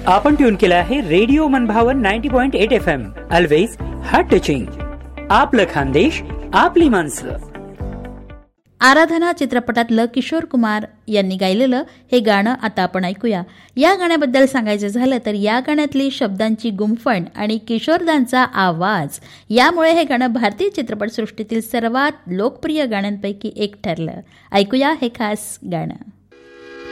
आपण ट्यून केलं आहे रेडिओ मनभावन 90.8 FM. Always heart touching. आपलं खानदेश, आपली माणसं. आराधना चित्रपटातलं किशोर कुमार यांनी गायलेलं हे गाणं आता आपण ऐकूया. या गाण्याबद्दल सांगायचं झालं तर या गाण्यातली शब्दांची गुंफण आणि किशोरदांचा आवाज यामुळे हे गाणं भारतीय चित्रपटसृष्टीतील सर्वात लोकप्रिय गाण्यांपैकी एक ठरलं. ऐकूया हे खास गाणं.